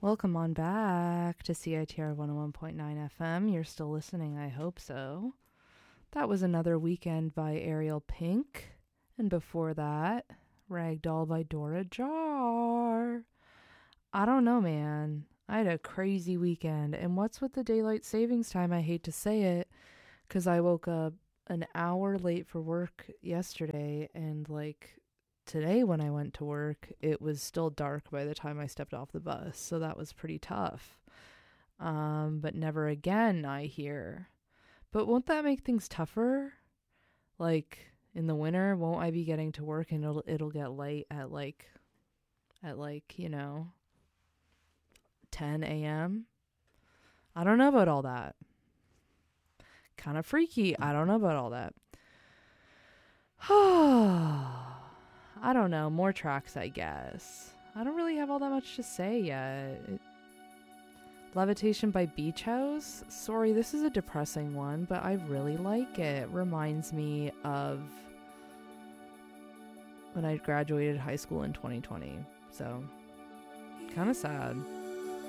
Welcome on back to CITR 101.9 FM. You're still listening, I hope so. That was Another Weekend by Ariel Pink. And before that, Ragdoll by Dora Jar. I don't know, man. I had a crazy weekend. And what's with the daylight savings time? I hate to say it, because I woke up an hour late for work yesterday, and today when I went to work, it was still dark by the time I stepped off the bus. So that was pretty tough. But never again, I hear. But won't that make things tougher? Like in the winter, won't I be getting to work and it'll get light at 10 a.m.? I don't know about all that. Kind of freaky. I don't know about all that. I don't know. More tracks, I guess. I don't really have all that much to say yet. Levitation by Beach House. Sorry, this is a depressing one, but I really like it. Reminds me of when I graduated high school in 2020. So, kind of sad.